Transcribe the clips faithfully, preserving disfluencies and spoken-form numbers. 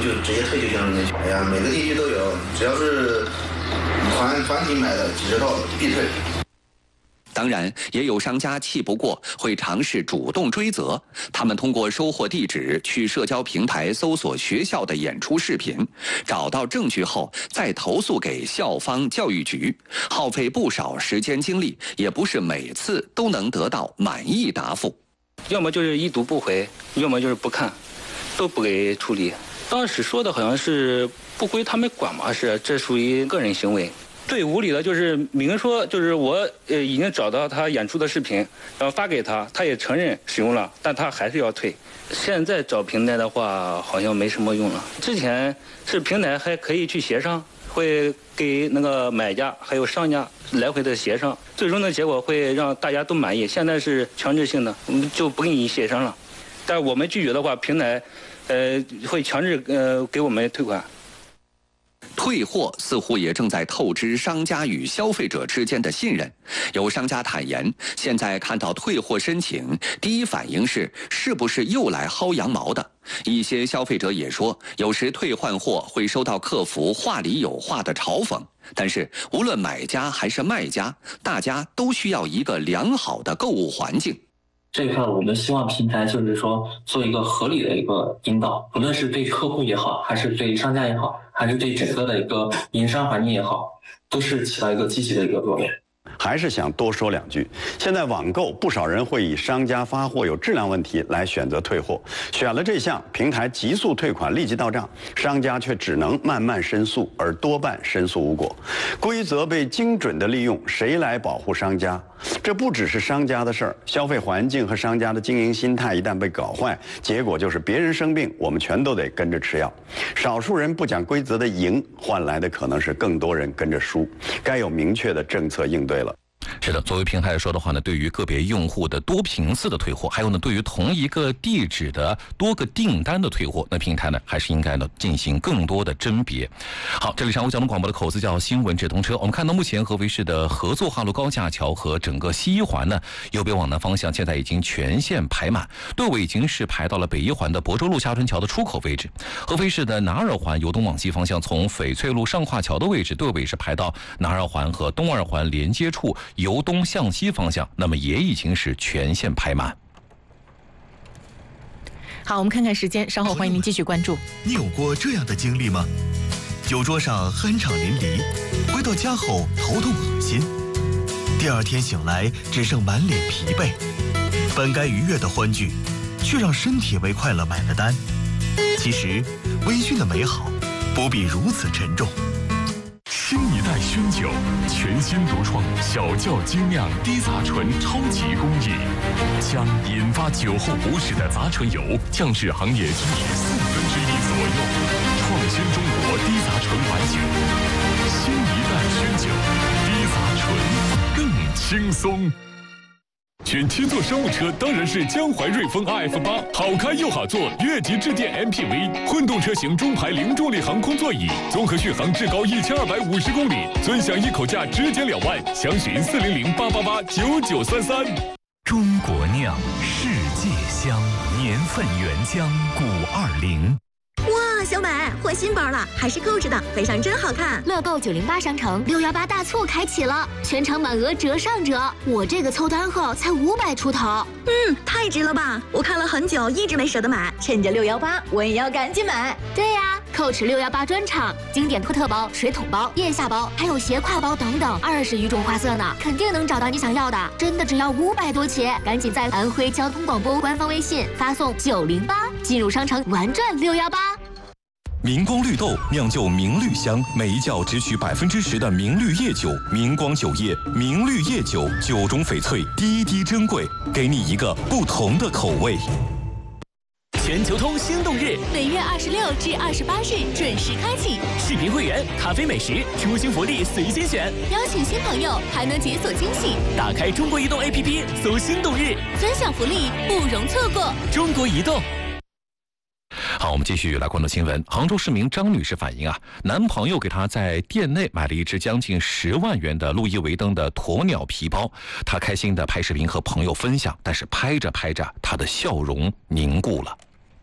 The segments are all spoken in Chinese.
就直接退就行了。哎呀，每个地区都有，只要是团团体买的几十套必退。 当然，也有商家气不过，会尝试主动追责。他们通过收货地址去社交平台搜索学校的演出视频，找到证据后再投诉给校方教育局，耗费不少时间精力，也不是每次都能得到满意答复。 要么就是已读不回，要么就是不看，都不给处理。当时说的好像是不归他们管嘛，是这属于个人行为。最无理的就是明说，就是我呃已经找到他演出的视频，然后发给他，他也承认使用了，但他还是要退。现在找平台的话，好像没什么用了。之前是平台还可以去协商，会给那个买家还有商家来回的协商，最终的结果会让大家都满意。现在是强制性的，我们就不跟你协商了。但我们拒绝的话，平台呃会强制呃给我们退款。 退货似乎也正在透支商家与消费者之间的信任。有商家坦言，现在看到退货申请，第一反应是是不是又来薅羊毛的。一些消费者也说，有时退换货会收到客服话里有话的嘲讽。但是无论买家还是卖家，大家都需要一个良好的购物环境。 这一块我们希望平台就是说做一个合理的一个引导，无论是对客户也好，还是对商家也好，还是对整个的一个营商环境也好，都是起到一个积极的一个作用。 还是想多说两句，现在网购不少人会以商家发货有质量问题来选择退货，选了这项，平台急速退款立即到账，商家却只能慢慢申诉，而多半申诉无果。规则被精准的利用，谁来保护商家？这不只是商家的事儿，消费环境和商家的经营心态一旦被搞坏，结果就是别人生病，我们全都得跟着吃药。少数人不讲规则的赢，换来的可能是更多人跟着输。该有明确的政策应对了。 是的，作为平台来说的话呢，对于个别用户的多频次的退货，还有呢，对于同一个地址的多个订单的退货，那平台呢还是应该呢进行更多的甄别。好，这里是我交通广播的口子叫新闻直通车。我们看到目前合肥市的合作哈路高架桥和整个西一环呢，右边往南方向现在已经全线排满，队尾已经是排到了北一环的亳州路下春桥的出口位置。合肥市的南二环由东往西方向，从翡翠路上跨桥的位置，队尾是排到南二环和东二环连接处。由东向西方向，那么也已经是全线排满。 好，我们看看时间，稍后欢迎您继续关注。 你有过这样的经历吗？酒桌上酣畅淋漓，回到家后头痛恶心，第二天醒来只剩满脸疲惫，本该愉悦的欢聚，却让身体为快乐买了单。其实，微醺的美好不必如此沉重。 新一代熏酒，全新独创小窖精酿低杂醇超级工艺，将引发酒后不适的杂醇油降至行业均值四分之一左右，创新中国低杂醇白酒。新一代熏酒，低杂醇更轻松。选七座商务车当然是江淮瑞风 R F 八，好开又好坐，越级致电 M P V， 混动车型中排零重力航空座椅，综合续航至高一千二百五十公里，尊享一口价直减两万，详询四零零八八八九九三三。 中国酿，世界香，年份原浆古二零。 哇，小美换新包了，还是购置的，背上真好看。 乐购九零八商城六幺八大促开启了，全场满额折上折，我这个凑单后才五百出头。 嗯，太值了吧！我看了很久，一直没舍得买，趁着六幺八，我也要赶紧买。 对呀、啊，蔻驰六幺八专场，经典托特包、水桶包、腋下包，还有斜挎包等等，二十余种花色呢，肯定能找到你想要的。真的只要五百多起，赶紧在安徽交通广播官方微信发送九零八，进入商城玩转六幺八。 明光绿豆酿就明绿香，每一窖只取百分之十的明绿叶酒，明光酒业明绿叶酒，酒中翡翠，滴滴珍贵，给你一个不同的口味。 全球通心动日， 每月二十六至二十八日准时开启。 视频会员、咖啡美食、出行福利随心选， 邀请新朋友还能解锁惊喜。 打开中国移动 A P P， 搜心动日， 分享福利不容错过。 中国移动。 好，我们继续来关注新闻。杭州市民张女士反映啊，男朋友给她在店内买了一只将近十万元的路易威登的鸵鸟皮包，她开心的拍视频和朋友分享，但是拍着拍着，她的笑容凝固了。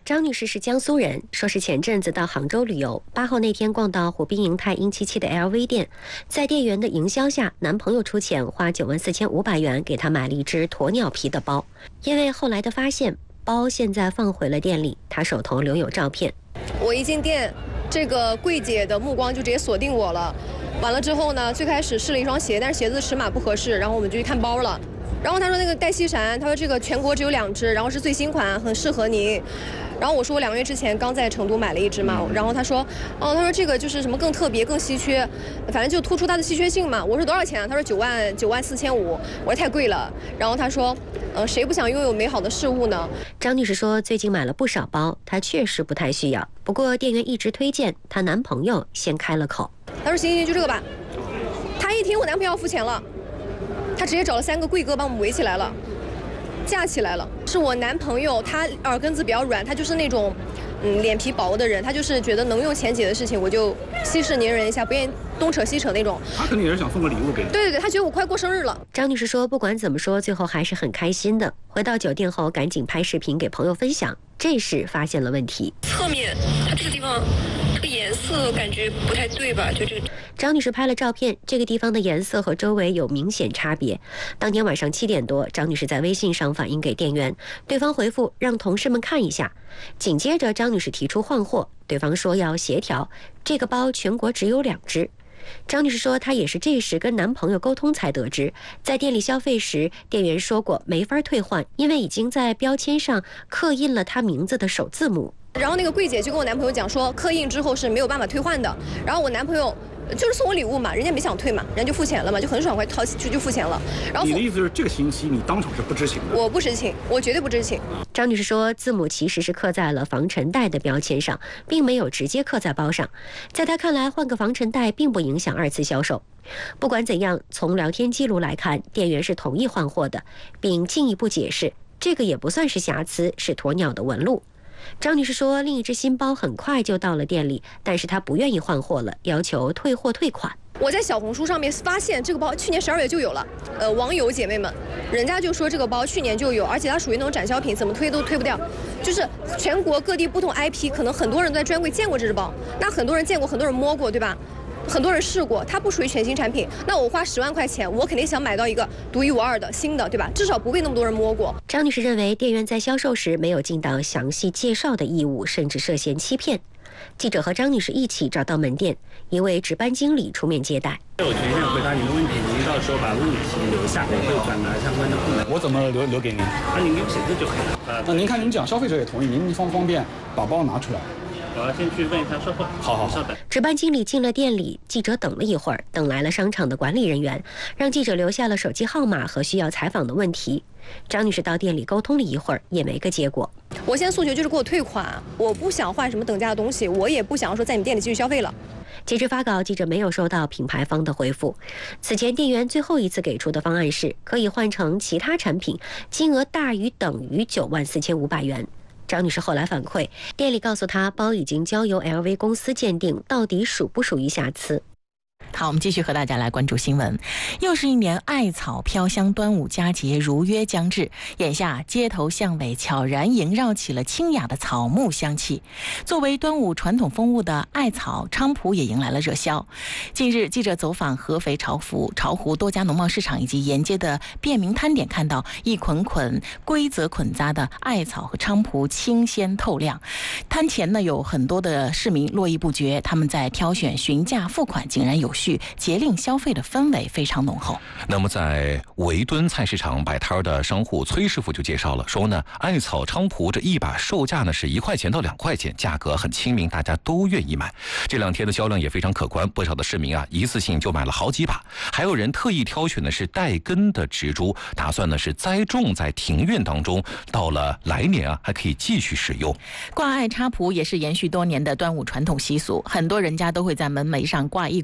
张女士是江苏人，说是前阵子到杭州旅游，八号那天逛到虎滨银泰英七七的 L V 店，在店员的营销下，男朋友出钱花九万四千五百元给她买了一只鸵鸟皮的包。因为后来的发现，包现在放回了店里，她手头留有照片。 我一进店，这个柜姐的目光就直接锁定我了。完了之后呢，最开始试了一双鞋，但是鞋子尺码不合适，然后我们就去看包了。然后他说那个带细闪，他说这个全国只有两只，然后是最新款，很适合您。然后我说我两个月之前刚在成都买了一只嘛，然后他说，哦，他说这个就是什么更特别、更稀缺，反正就突出它的稀缺性嘛。我说多少钱啊？他说九万九万四千五。我说太贵了。然后他说，呃，谁不想拥有美好的事物呢？ 张女士说，最近买了不少包，她确实不太需要，不过店员一直推荐，她男朋友先开了口。 他说行行行，就这个吧。他一听我男朋友要付钱了，他直接找了三个贵哥帮我们围起来了。架起来了，是我男朋友，他耳根子比较软，他就是那种，嗯，脸皮薄的人，他就是觉得能用钱解的事情，我就息事宁人一下，不愿意东扯西扯那种。 他肯定也是想送个礼物给你。 对对对，他觉得我快过生日了。 张女士说，不管怎么说，最后还是很开心的。回到酒店后，赶紧拍视频给朋友分享，这时发现了问题。 侧面，它这个地方，这个颜色感觉不太对吧？就这个。 张女士拍了照片，这个地方的颜色和周围有明显差别。当天晚上七点多，张女士在微信上反映给店员，对方回复让同事们看一下。紧接着，张女士提出换货，对方说要协调，这个包全国只有两只。张女士说，她也是这时跟男朋友沟通才得知，在店里消费时，店员说过没法退换，因为已经在标签上刻印了她名字的首字母。 然后那个柜姐就跟我男朋友讲说，刻印之后是没有办法退换的。然后我男朋友就是送我礼物嘛，人家没想退嘛，人家就付钱了嘛，就很爽快掏就就付钱了。然后你的意思是这个信息你当场是不知情的？ 我不知情，我绝对不知情。 张女士说，字母其实是刻在了防尘袋的标签上，并没有直接刻在包上。在她看来，换个防尘袋并不影响二次销售。不管怎样，从聊天记录来看，店员是同意换货的，并进一步解释，这个也不算是瑕疵，是鸵鸟的纹路。张女士说，另一只新包很快就到了店里，但是她不愿意换货了，要求退货退款。 我在小红书上面发现这个包去年十二月就有了，呃，网友姐妹们，人家就说这个包去年就有，而且它属于那种展销品，怎么推都推不掉。就是全国各地不同 I P， 可能很多人都在专柜见过这只包，那很多人见过，很多人摸过，对吧？很多人试过，它不属于全新产品。那我花十万块钱，我肯定想买到一个独一无二的新的，对吧？至少不被那么多人摸过。 张女士认为，店员在销售时没有尽到详细介绍的义务，甚至涉嫌欺骗。记者和张女士一起找到门店，一位值班经理出面接待。 我全面回答您的问题，您到时候把问题留下，我会转达相关的部门。 我怎么留留给您？ 那您给我写字就可以了。呃， 那您看您讲消费者也同意，您方不方便把包拿出来？ 我要先去问一下售后。 好好好， 稍等。 值班经理进了店里，记者等了一会儿，等来了商场的管理人员，让记者留下了手机号码和需要采访的问题。张女士到店里沟通了一会儿，也没个结果。 我现在诉求就是给我退款，我不想换什么等价的东西，我也不想说在你店里继续消费了。 截至发稿，记者没有收到品牌方的回复。此前店员最后一次给出的方案是可以换成其他产品，金额大于等于九万四千五百元。张女士后来反馈，店里告诉她，包已经交由 L V 公司鉴定，到底属不属于瑕疵。 好，我们继续和大家来关注新闻。又是一年艾草飘香，端午佳节如约将至。眼下街头巷尾悄然萦绕起了清雅的草木香气。作为端午传统风物的艾草菖蒲也迎来了热销。近日，记者走访合肥巢湖巢湖多家农贸市场以及沿街的便民摊点，看到一捆捆规则捆扎的艾草和菖蒲清鲜透亮。摊前呢有很多的市民络绎不绝，他们在挑选询价付款，井然有序，节令消费的氛围非常浓厚。 那么在围墩菜市场摆摊的商户崔师傅就介绍了，说呢，艾草菖蒲这一把售价呢是一块钱到两块钱，价格很亲民，大家都愿意买。这两天的销量也非常可观，不少的市民啊一次性就买了好几把，还有人特意挑选的是带根的植株，打算呢是栽种在庭院当中，到了来年啊还可以继续使用。 挂艾插蒲也是延续多年的端午传统习俗，很多人家都会在门楣上挂一捆艾草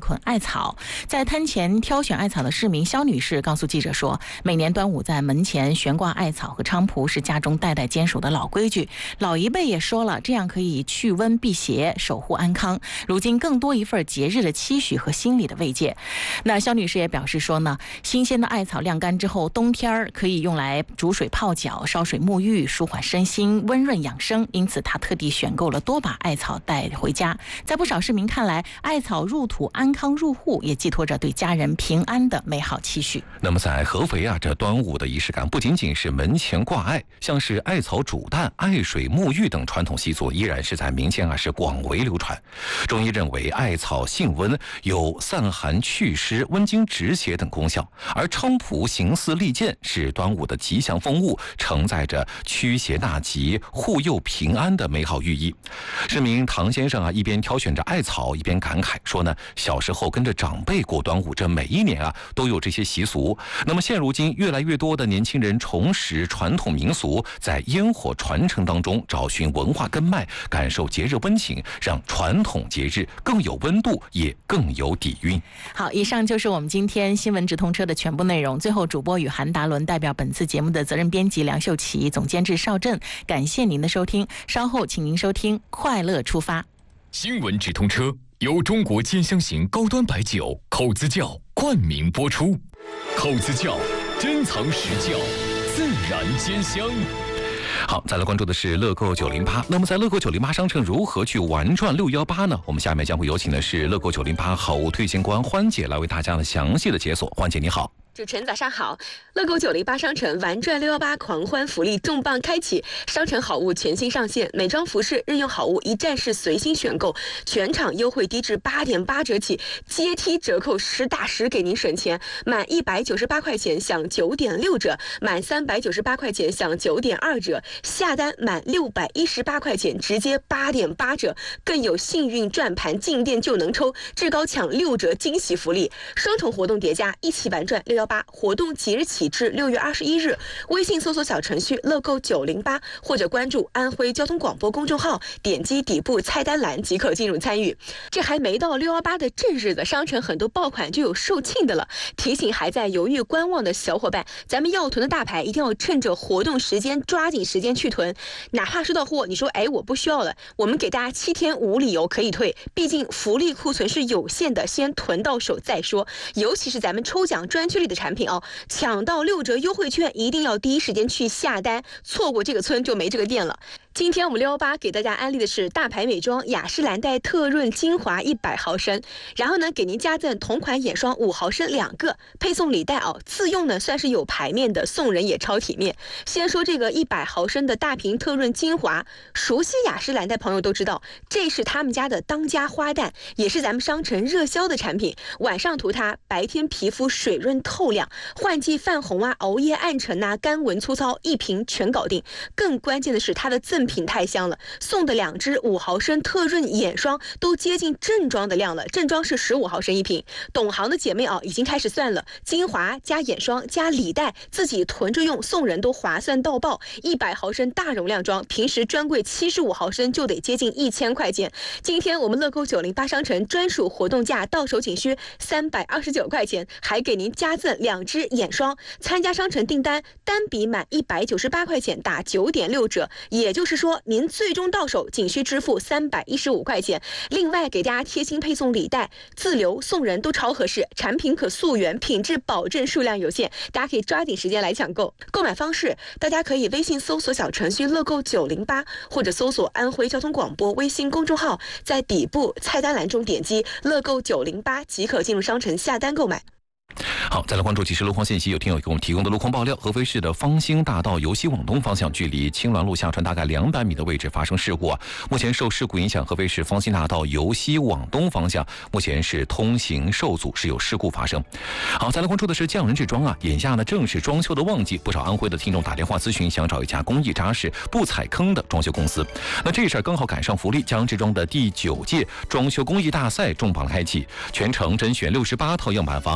草。在摊前挑选艾草的市民肖女士告诉记者说，每年端午在门前悬挂艾草和菖蒲是家中代代坚守的老规矩，老一辈也说了，这样可以去温辟邪，守护安康。如今更多一份节日的期许和心理的慰藉。那肖女士也表示说呢，新鲜的艾草晾干之后，冬天可以用来煮水泡脚、烧水沐浴，舒缓身心，温润养生。因此她特地选购了多把艾草带回家。在不少市民看来，艾草入土安康入户，也寄托着对家人平安的美好期许。 那么在合肥啊，这端午的仪式感不仅仅是门前挂艾，像是艾草煮蛋、艾水沐浴等传统习俗，依然是在民间啊是广为流传。中医认为，艾草性温，有散寒祛湿、温经止血等功效，而菖蒲形似利剑，是端午的吉祥风物，承载着驱邪纳吉、护佑平安的美好寓意。市民唐先生啊，一边挑选着艾草，一边感慨说呢，小时候跟着长辈过端午，这每一年啊都有这些习俗。那么现如今，越来越多的年轻人重拾传统民俗，在烟火传承当中找寻文化根脉，感受节日温情，让传统节日更有温度，也更有底蕴。 好，以上就是我们今天新闻直通车的全部内容。最后，主播与韩达伦代表本次节目的责任编辑梁秀琪、总监制邵震，感谢您的收听。稍后请您收听《快乐出发》。 新闻直通车由中国兼香型高端白酒口子窖冠名播出。口子窖，珍藏实窖，自然兼香。 好，再来关注的是乐购九零八。那么在乐购九零八商城如何去玩转六一八呢？我们下面将会有请的是乐购九零八好物推荐官欢姐来为大家呢详细的解锁。欢姐你好。 主持人早上好，乐购九零八商城玩转六一八狂欢福利重磅开启，商城好物全新上线，美妆服饰、日用好物一站式随心选购，全场优惠低至八点八折起，阶梯折扣实打实给您省钱，满一百九十八块钱享九点六折，满三百九十八块钱享九点二折，下单满六百一十八块钱直接八点八折，更有幸运转盘进店就能抽，至高抢六折惊喜福利，双重活动叠加，一起玩转六一八。活动即日起至六月二十一日，微信搜索小程序乐购九零八，或者关注安徽交通广播公众号，点击底部菜单栏即可进入参与。这还没到六一八的正日子，商城很多爆款就有售罄的了。提醒还在犹豫观望的小伙伴，咱们要囤的大牌一定要趁着活动时间抓紧时间去囤，哪怕收到货你说哎我不需要了，我们给大家七天无理由可以退，毕竟福利库存是有限的，先囤到手再说。尤其是咱们抽奖专区里的产品哦，抢到六折优惠券一定要第一时间去下单，错过这个村就没这个店了。今天我们六一八给大家安利的是大牌美妆雅诗兰黛特润精华一百毫升，然后呢给您加赠同款眼霜五毫升两个，配送礼袋哦，自用呢算是有牌面的，送人也超体面。先说这个一百毫升的大瓶特润精华，熟悉雅诗兰黛朋友都知道，这是他们家的当家花旦，也是咱们商城热销的产品。晚上涂它，白天皮肤水润透亮，换季泛红啊、熬夜暗沉啊、干纹粗糙，一瓶全搞定。更关键的是它的赠品太香了，送的两支五毫升特润眼霜都接近正装的量了，正装是十五毫升一瓶。懂行的姐妹啊，已经开始算了，精华加眼霜加礼袋，自己囤着用，送人都划算到爆。一百毫升大容量装，平时专柜七十五毫升就得接近一千块钱。今天我们乐购九零八商城专属活动价，到手仅需三百二十九块钱，还给您加赠两支眼霜。参加商城订单，单笔满一百九十八块钱打九点六折，也就是说您最终到手仅需支付三百一十五块钱。另外给大家贴心配送礼袋，自留送人都超合适，产品可溯源，品质保证，数量有限，大家可以抓紧时间来抢购。购买方式，大家可以微信搜索小程序乐购九零八，或者搜索安徽交通广播微信公众号，在底部菜单栏中点击乐购九零八即可进入商城下单购买。 好，再来关注即时路况信息。有听友给我们提供的路况爆料：合肥市的方兴大道由西往东方向，距离青鸾路下船大概两百米的位置发生事故啊。目前受事故影响，合肥市方兴大道由西往东方向目前是通行受阻，是有事故发生。好，再来关注的是匠人制装啊。眼下呢正是装修的旺季，不少安徽的听众打电话咨询，想找一家工艺扎实、不踩坑的装修公司。那这事儿刚好赶上福利，匠人制装的第九届装修工艺大赛重磅开启，全程甄选六十八套样板房，您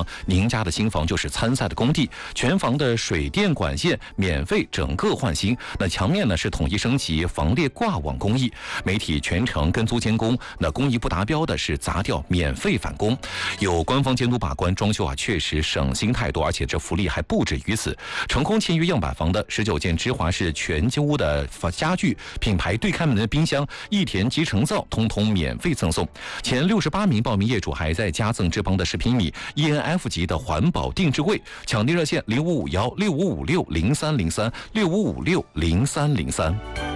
家的新房就是参赛的工地，全房的水电管线免费整个换新，那墙面呢是统一升级防裂挂网工艺，媒体全程跟租监工，那工艺不达标的是砸掉免费返工，有官方监督把关，装修啊确实省心太多，而且这福利还不止于此。成功签约样板房的十九件芝华士全屋的家具、品牌对开门的冰箱、益田集成灶，通通免费赠送。前六十八名报名业主还在加赠志邦的十平米 E N F 级的环保定制柜，抢订热线零五五幺六五五六零三零三六五五六零三零三。